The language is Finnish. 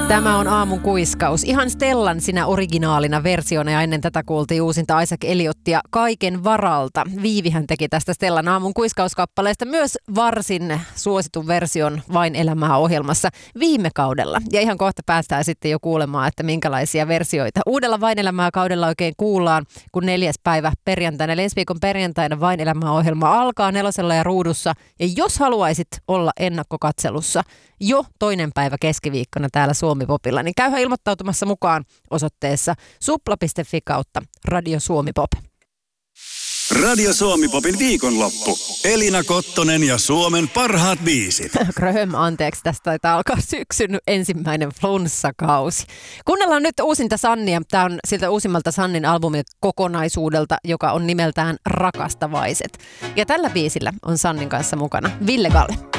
Tämä on aamun kuiskaus. Ihan Stellan sinä originaalina versiona ja ennen tätä kuultiin uusinta Isaac Elliotia Kaiken varalta. Viivihän teki tästä Stellan aamun kuiskauskappaleesta myös varsin suositun version Vain elämää -ohjelmassa viime kaudella. Ja ihan kohta päästään sitten jo kuulemaan, että minkälaisia versioita uudella Vain elämää -kaudella oikein kuullaan, kun 4. päivä perjantaina, eli ensi viikon perjantaina Vain elämää -ohjelma alkaa 4 ja Ruudussa. Ja jos haluaisit olla ennakkokatselussa jo 2. päivä keskiviikkona täällä Suomi-popilla, niin käyhän ilmoittautumassa mukaan osoitteessa supla.fi/. Radio Suomi-pop. Radio Suomi-popin viikonloppu. Elina Kottonen ja Suomen parhaat biisit. Gröhöm, anteeksi, tästä taitaa alkaa syksyn ensimmäinen flunssakausi. Kuunnellaan nyt uusinta Sannia. Tämä on siltä uusimmalta Sannin albumin kokonaisuudelta, joka on nimeltään Rakastavaiset. Ja tällä biisillä on Sannin kanssa mukana Ville Galle.